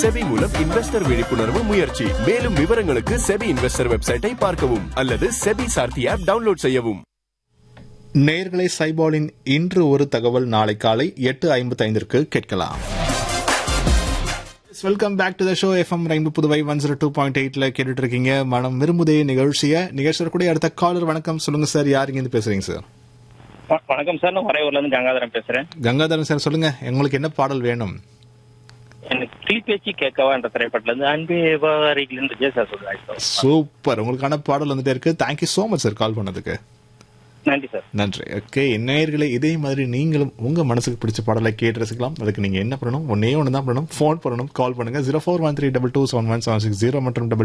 SEBI மூலம் investor விழிப்புணர்வு முயற்சி. மேலும் விவரங்களுக்கு செபி இன்வெஸ்டர் வெப்சைட்டை பார்க்கவும் அல்லது செபி சார்த்தி ஆப் டவுன்லோட் செய்யவும். நேயர்களை சைபாலின் இன்று ஒரு தகவல் நாளை காலை 8:55 கேட்கலாம். Welcome back to the show. FM rainbow Puduvai 102.8 கேட்டுட்டு இருக்கீங்க. மனம் விரும்புதே நிகழ்ச்சியை கூட அடுத்த காலர். வணக்கம், சொல்லுங்க சார், யாருங்க இருந்து பேசுறீங்க சார்? வணக்கம் சார், நான் வரையூர்ல இருந்து கங்காதரன் பேசுறேன். கங்காதரன் சார், சொல்லுங்க, உங்களுக்கு என்ன பாடல் வேணும்? எனக்கு கிளிப்பேச்சு கேட்கவா என்ற திரைப்படத்துல இருந்து அன்பே வாரிகள் சார் சொல்லுங்க. சூப்பர், உங்களுக்கான பாடல் வந்துட்டே இருக்கு. Thank you so much sir call பண்ணதுக்கு. நன்றி சார். நன்றி. ஓகே, நேயர்களே, இதே மாதிரி நீங்களும் உங்க மனசுக்கு பிடிச்ச பாடலை கேட்டு ரசிக்கலாம். அதுக்கு நீங்க என்ன பண்ணணும்? ஒன்னே ஒன்று தான் பண்ணணும், ஃபோன் பண்ணணும், கால் பண்ணுங்க 0413227176 மற்றும்